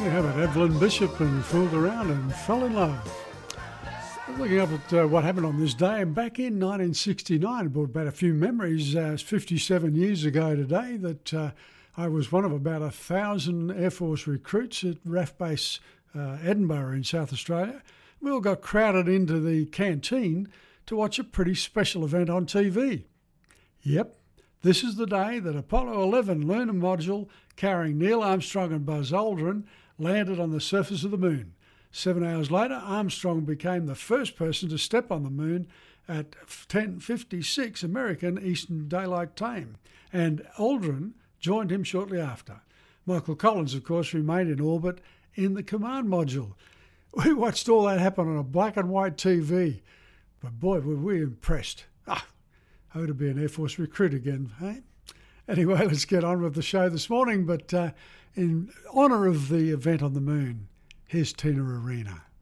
How about Evelyn Bishop and fooled around and fell in love? Looking up at what happened on this day, and back in 1969, it brought back a few memories. 57 years ago today, that I was one of about 1,000 Air Force recruits at RAF Base Edinburgh in South Australia. We all got crowded into the canteen to watch a pretty special event on TV. Yep, this is the day that Apollo 11 lunar module carrying Neil Armstrong and Buzz Aldrin landed on the surface of the moon. 7 hours later, Armstrong became the first person to step on the moon at 10:56 American Eastern Daylight Time, and Aldrin joined him shortly after. Michael Collins, of course, remained in orbit in the command module. We watched all that happen on a black and white TV, but boy, were we impressed. I ought to be an Air Force recruit again, eh? Anyway, let's get on with the show this morning, but in honour of the event on the moon, here's Tina Arena.